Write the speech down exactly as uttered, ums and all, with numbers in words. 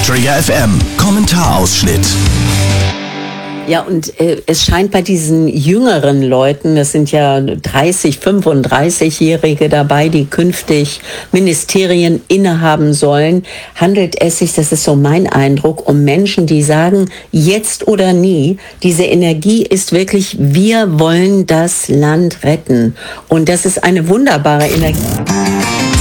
Träger F M, Kommentarausschnitt. Ja, und äh, es scheint bei diesen jüngeren Leuten, das sind ja dreißig, fünfunddreißig-Jährige dabei, die künftig Ministerien innehaben sollen, handelt es sich, das ist so mein Eindruck, um Menschen, die sagen, jetzt oder nie, diese Energie ist wirklich, wir wollen das Land retten. Und das ist eine wunderbare Energie.